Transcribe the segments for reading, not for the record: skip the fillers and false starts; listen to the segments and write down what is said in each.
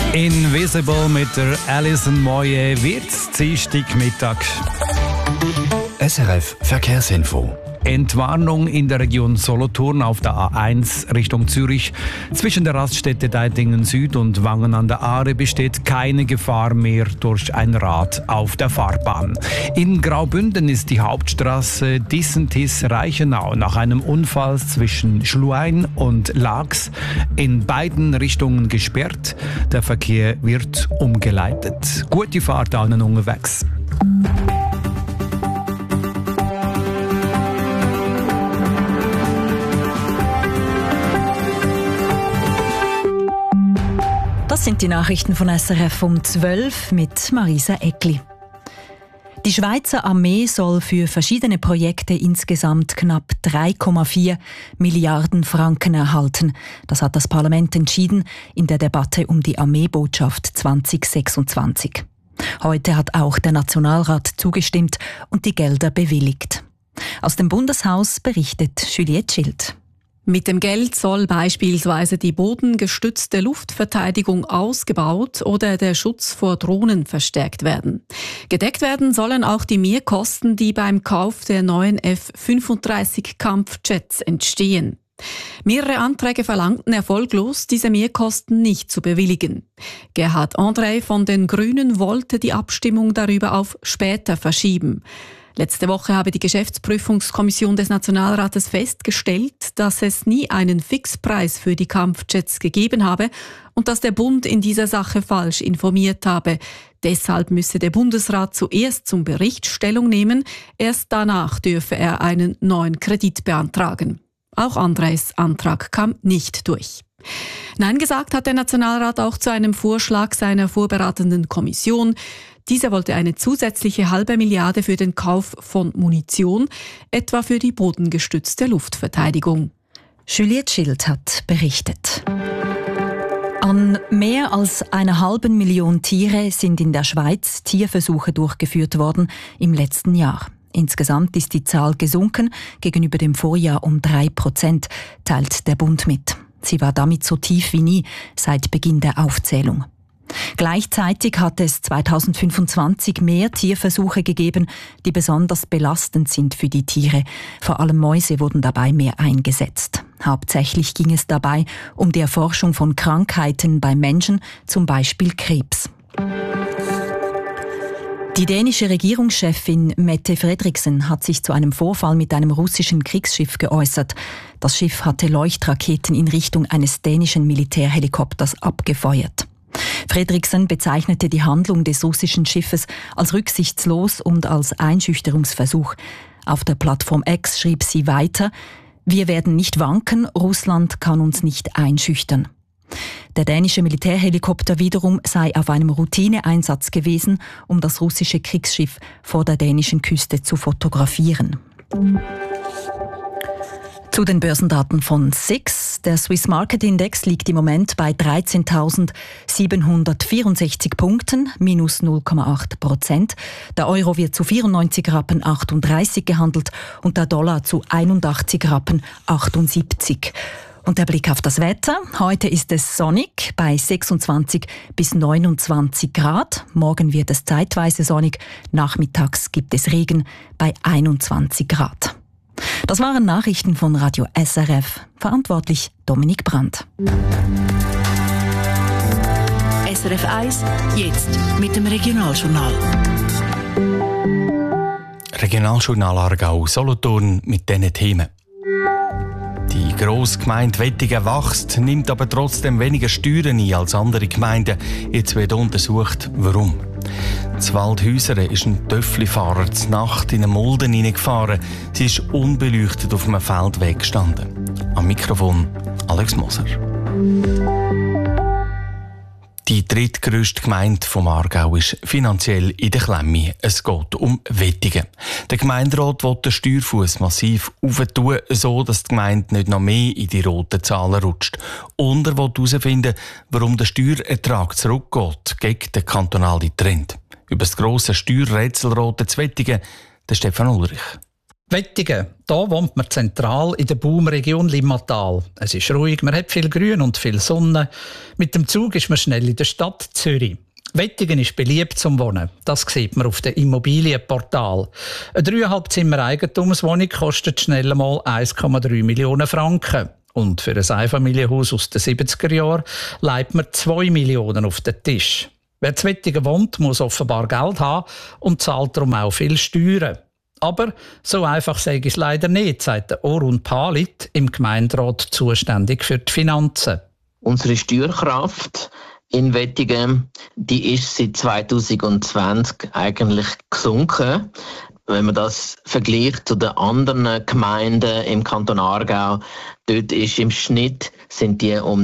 Invisible mit der Alison Moye wird's Dienstagmittag. SRF Verkehrsinfo. Entwarnung in der Region Solothurn auf der A1 Richtung Zürich. Zwischen der Raststätte Deitingen Süd und Wangen an der Aare besteht keine Gefahr mehr durch ein Rad auf der Fahrbahn. In Graubünden ist die Hauptstraße Dissentis-Reichenau nach einem Unfall zwischen Schluein und Laax in beiden Richtungen gesperrt. Der Verkehr wird umgeleitet. Gute Fahrt allen unterwegs. Das sind die Nachrichten von SRF um 12 mit Marisa Eckli. Die Schweizer Armee soll für verschiedene Projekte insgesamt knapp 3,4 Milliarden Franken erhalten. Das hat das Parlament entschieden in der Debatte um die Armeebotschaft 2026. Heute hat auch der Nationalrat zugestimmt und die Gelder bewilligt. Aus dem Bundeshaus berichtet Juliette Schild. Mit dem Geld soll beispielsweise die bodengestützte Luftverteidigung ausgebaut oder der Schutz vor Drohnen verstärkt werden. Gedeckt werden sollen auch die Mehrkosten, die beim Kauf der neuen F-35 Kampfjets entstehen. Mehrere Anträge verlangten erfolglos, diese Mehrkosten nicht zu bewilligen. Gerhard André von den Grünen wollte die Abstimmung darüber auf später verschieben. Letzte Woche habe die Geschäftsprüfungskommission des Nationalrates festgestellt, dass es nie einen Fixpreis für die Kampfjets gegeben habe und dass der Bund in dieser Sache falsch informiert habe. Deshalb müsse der Bundesrat zuerst zum Bericht Stellung nehmen, erst danach dürfe er einen neuen Kredit beantragen. Auch Andres Antrag kam nicht durch. Nein gesagt hat der Nationalrat auch zu einem Vorschlag seiner vorberatenden Kommission. Diese wollte eine zusätzliche $0,5 Milliarden für den Kauf von Munition, etwa für die bodengestützte Luftverteidigung. Juliette Schild hat berichtet. An mehr als 1,5 Million Tiere sind in der Schweiz Tierversuche durchgeführt worden im letzten Jahr. Insgesamt ist die Zahl gesunken gegenüber dem Vorjahr um 3%, teilt der Bund mit. Sie war damit so tief wie nie seit Beginn der Aufzählung. Gleichzeitig hat es 2025 mehr Tierversuche gegeben, die besonders belastend sind für die Tiere. Vor allem Mäuse wurden dabei mehr eingesetzt. Hauptsächlich ging es dabei um die Erforschung von Krankheiten bei Menschen, zum Beispiel Krebs. Die dänische Regierungschefin Mette Frederiksen hat sich zu einem Vorfall mit einem russischen Kriegsschiff geäußert. Das Schiff hatte Leuchtraketen in Richtung eines dänischen Militärhelikopters abgefeuert. Frederiksen bezeichnete die Handlung des russischen Schiffes als rücksichtslos und als Einschüchterungsversuch. Auf der Plattform X schrieb sie weiter: Wir werden nicht wanken, Russland kann uns nicht einschüchtern. Der dänische Militärhelikopter wiederum sei auf einem Routineeinsatz gewesen, um das russische Kriegsschiff vor der dänischen Küste zu fotografieren. Zu den Börsendaten von SIX. Der Swiss Market Index liegt im Moment bei 13.764 Punkten, minus 0,8%. Der Euro wird zu 94,38 Rappen gehandelt und der Dollar zu 81,78 Rappen. Und der Blick auf das Wetter. Heute ist es sonnig bei 26 bis 29 Grad. Morgen wird es zeitweise sonnig. Nachmittags gibt es Regen bei 21 Grad. Das waren Nachrichten von Radio SRF. Verantwortlich Dominik Brandt. SRF 1, jetzt mit dem Regionaljournal. Regionaljournal Aargau Solothurn mit diesen Themen. Die Grossgemeinde Wettingen wächst, nimmt aber trotzdem weniger Steuern ein als andere Gemeinden. Jetzt wird untersucht, warum. In Waldhäusern ist ein Töfflifahrer zur Nacht in eine Mulde hineingefahren. Sie ist unbeleuchtet auf einem Feldweg gestanden. Am Mikrofon Alex Moser. Die drittgrösste Gemeinde vom Aargau ist finanziell in der Klemme. Es geht um Wettingen. Der Gemeinderat will den Steuerfuss massiv aufentun, so dass die Gemeinde nicht noch mehr in die roten Zahlen rutscht. Und er will herausfinden, warum der Steuerertrag zurückgeht gegen den kantonalen Trend. Über das grosse Steuerrätselrote zu Wettingen, der Stefan Ulrich. Wettigen, da wohnt man zentral in der Baumregion Limmatal. Es ist ruhig, man hat viel Grün und viel Sonne. Mit dem Zug ist man schnell in der Stadt Zürich. Wettigen ist beliebt zum Wohnen. Das sieht man auf dem Immobilienportal. Eine 3,5 Zimmer Eigentumswohnung kostet schnell mal 1,3 Millionen Franken. Und für ein Einfamilienhaus aus den 70er Jahren legt man 2 Millionen auf den Tisch. Wer zu Wettigen wohnt, muss offenbar Geld haben und zahlt darum auch viel Steuern. Aber so einfach sage ich es leider nicht, sagt der Orun Palit, im Gemeinderat zuständig für die Finanzen. Unsere Steuerkraft in Wettigen, die ist seit 2020 eigentlich gesunken. Wenn man das vergleicht zu den anderen Gemeinden im Kanton Aargau, dort ist im Schnitt sind die um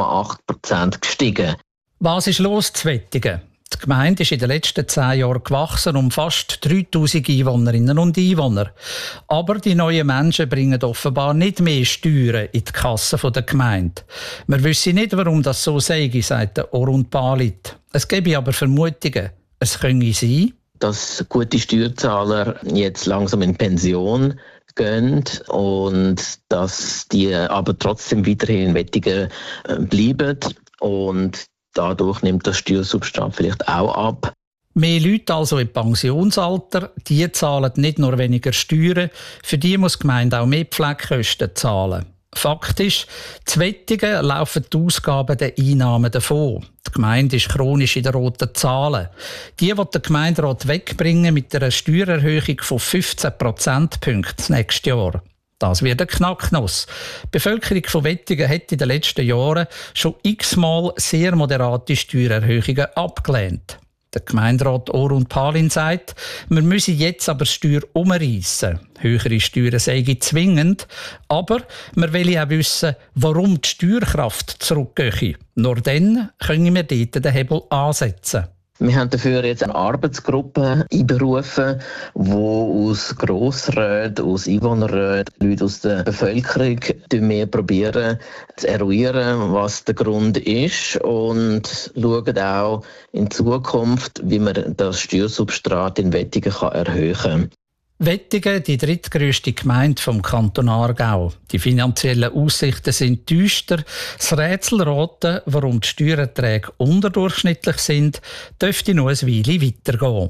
9,8% gestiegen. Was ist los zu Wettigen? Die Gemeinde ist in den letzten 10 Jahren gewachsen um fast 3000 Einwohnerinnen und Einwohner. Aber die neuen Menschen bringen offenbar nicht mehr Steuern in die Kasse der Gemeinde. Wir wissen nicht, warum das so sei, sagt der Orun Palit. Es gäbe aber Vermutungen. Es könnte sein, dass gute Steuerzahler jetzt langsam in Pension gehen und dass die aber trotzdem weiterhin in Wettigen bleiben und dadurch nimmt das Steuersubstrat vielleicht auch ab. Mehr Leute also im Pensionsalter, die zahlen nicht nur weniger Steuern, für die muss die Gemeinde auch mehr Pflegekosten zahlen. Faktisch, zu Wettigen laufen die Ausgaben den Einnahmen davon. Die Gemeinde ist chronisch in den roten Zahlen. Die will der Gemeinderat wegbringen mit einer Steuererhöhung von 15 Prozentpunkten nächstes Jahr. Das wird ein Knacknuss. Die Bevölkerung von Wettigen hat in den letzten Jahren schon x-mal sehr moderate Steuererhöhungen abgelehnt. Der Gemeinderat Orun Palit sagt, wir müssen jetzt aber die Steuer umreissen. Höhere Steuern seien zwingend, aber wir wollen auch wissen, warum die Steuerkraft zurückgeht. Nur dann können wir dort den Hebel ansetzen. Wir haben dafür jetzt eine Arbeitsgruppe einberufen, wo aus Grossräten, aus Einwohnerräten, Leute aus der Bevölkerung mehr probieren zu eruieren, was der Grund ist und schauen auch in Zukunft, wie man das Steuersubstrat in Wettigen erhöhen kann. Wettigen, die drittgrösste Gemeinde vom Kanton Aargau. Die finanziellen Aussichten sind düster. Das Rätselraten, warum die Steuererträge unterdurchschnittlich sind, dürfte noch ein Weile weitergehen.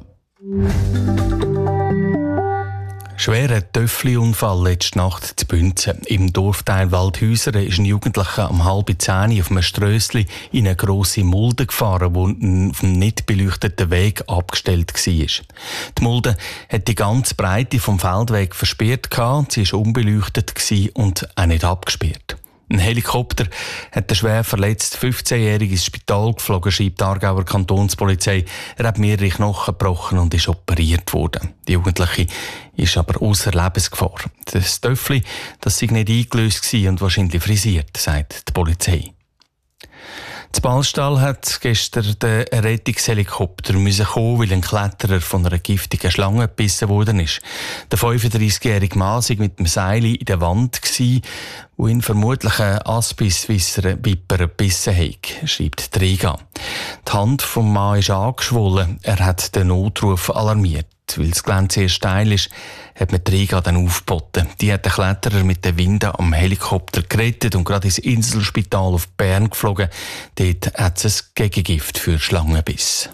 Schwerer Töffli-Unfall letzte Nacht zu Bünzen. Im Dorfteil Waldhäuser ist ein Jugendlicher um 9:30 auf einem Strössli in eine grosse Mulde gefahren, die auf einem nicht beleuchteten Weg abgestellt war. Die Mulde hat die ganze Breite vom Feldweg versperrt, sie war unbeleuchtet und auch nicht abgesperrt. Ein Helikopter hat den schwer verletzt 15-Jährigen ins Spital geflogen, schreibt die Aargauer Kantonspolizei. Er hat mehrere Knochen gebrochen und ist operiert worden. Die Jugendliche ist aber ausser Lebensgefahr. Das Töffli, das sei nicht eingelöst und wahrscheinlich frisiert, sagt die Polizei. In Ballstall hat gestern der Rettungshelikopter kommen, weil ein Kletterer von einer giftigen Schlange gebissen worden ist. Der 35-jährige Mann war mit dem Seil in der Wand, wo ihn vermutlich ein Aspisviper gebissen hat, schreibt die Riga. Die Hand des Mannes ist angeschwollen. Er hat den Notruf alarmiert. Weil das Gelände sehr steil ist, hat man die Riga dann aufgeboten. Die hat den Kletterer mit den Winden am Helikopter gerettet und gerade ins Inselspital auf Bern geflogen. Dort hat es ein Gegengift für Schlangenbiss.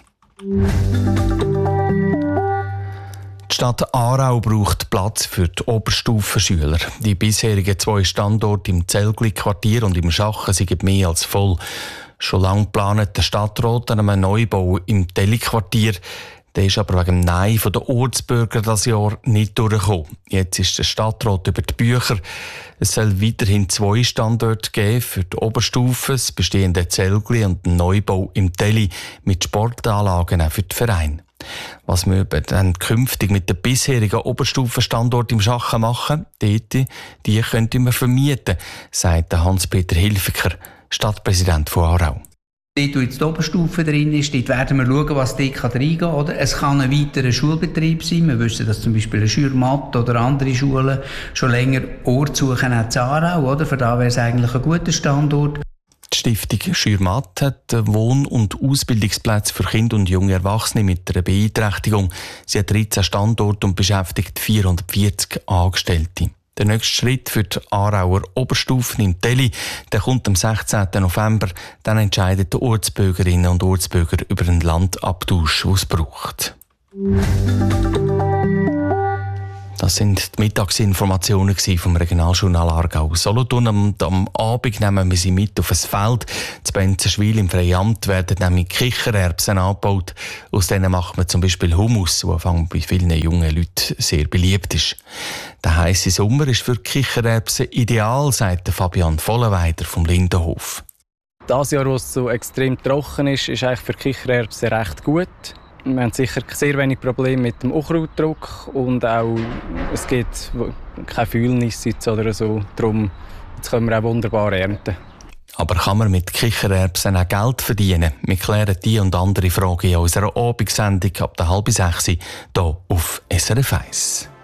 Die Stadt Aarau braucht Platz für die Oberstufenschüler. Die bisherigen 2 Standorte im Zelgli-Quartier und im Schachen sind mehr als voll. Schon lange plant der Stadtrat an einem Neubau im Telli-Quartier. Der ist aber wegen dem Nein der Ortsbürger das Jahr nicht durchgekommen. Jetzt ist der Stadtrat über die Bücher. Es soll weiterhin 2 Standorte geben für die Oberstufe, das bestehende Zelgli und den Neubau im Telli mit Sportanlagen auch für die Vereine. Was wir dann künftig mit den bisherigen Oberstufenstandorten im Schachen machen, die könnten wir vermieten, sagt Hans-Peter Hilfiger, Stadtpräsident von Aarau. Dort, wo jetzt die Oberstufe drin ist, dort werden wir schauen, was dort reingehen kann. Oder? Es kann ein weiterer Schulbetrieb sein. Wir wissen, dass zum Beispiel eine Schürmatt oder andere Schulen schon länger Ort suchen, auch in Aarau. Oder? Für da wäre es eigentlich ein guter Standort. Die Stiftung Schürmatt hat Wohn- und Ausbildungsplätze für Kinder und junge Erwachsene mit einer Beeinträchtigung. Sie hat 13 Standorte und beschäftigt 440 Angestellte. Der nächste Schritt für die Aarauer Oberstufe im Telli, der kommt am 16. November. Dann entscheiden die Ortsbürgerinnen und Ortsbürger über einen Landabtausch, den es braucht. Das sind die Mittagsinformationen vom Regionaljournal Aargau Solothurn. Am Abend nehmen wir sie mit auf ein Feld. In Benzenschwil im Freiamt werden nämlich Kichererbsen angebaut. Aus denen macht man zum Beispiel Hummus, der bei vielen jungen Leuten sehr beliebt ist. Der heisse Sommer ist für Kichererbsen ideal, sagt Fabian Vollenweider vom Lindenhof. Das Jahr, wo es so extrem trocken ist eigentlich für Kichererbsen recht gut. Wir haben sicher sehr wenig Probleme mit dem Unkrautdruck und auch, es gibt keine Fühlnis oder so. Darum jetzt können wir auch wunderbar ernten. Aber kann man mit Kichererbsen auch Geld verdienen? Wir klären die und andere Fragen in unserer Abendsendung ab 5:30 hier auf SRF 1.